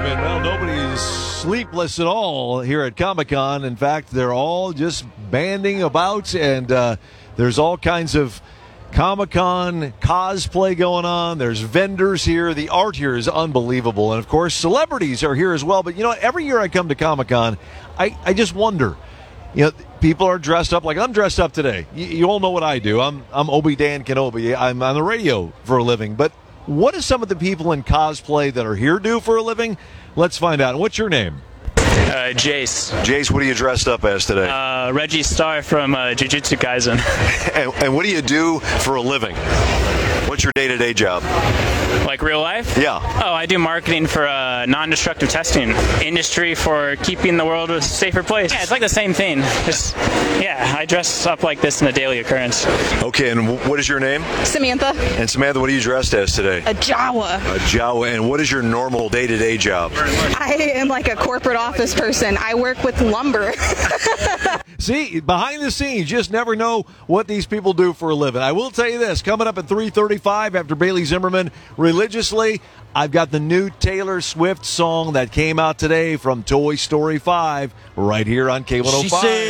And well, nobody's sleepless at all here at Comic-Con. In fact, they're all just banding about, and there's all kinds of Comic-Con cosplay going on. There's vendors here. The art here is unbelievable. And, of course, celebrities are here as well. But, you know, every year I come to Comic-Con, I just wonder. You know, people are dressed up like I'm dressed up today. You all know what I do. I'm Obi-Dan Kenobi. I'm on the radio for a living. But what do some of the people in cosplay that are here do for a living? Let's find out. What's your name? Jace. Jace, what are you dressed up as today? Reggie Starr from Jujutsu Kaisen. And what do you do for a living? What's your day-to-day job? Like real life? Yeah. Oh, I do marketing for non-destructive testing industry for keeping the world a safer place. Yeah, it's like the same thing. I dress up like this in a daily occurrence. Okay, and what is your name? Samantha. And Samantha, what are you dressed as today? A Jawa. A Jawa. And what is your normal day-to-day job? I am like a corporate office person. I work with lumber. See, behind the scenes, you just never know what these people do for a living. I will tell you this, coming up at 3:35 after Bailey Zimmerman, religiously, I've got the new Taylor Swift song that came out today from Toy Story 5 right here on K105.